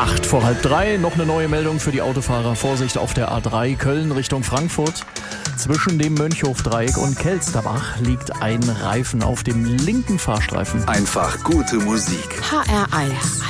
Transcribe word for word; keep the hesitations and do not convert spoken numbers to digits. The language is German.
Acht vor halb drei, noch eine neue Meldung für die Autofahrer. Vorsicht auf der A drei Köln Richtung Frankfurt. Zwischen dem Mönchhofdreieck und Kelsterbach liegt ein Reifen auf dem linken Fahrstreifen. Einfach gute Musik. H R eins.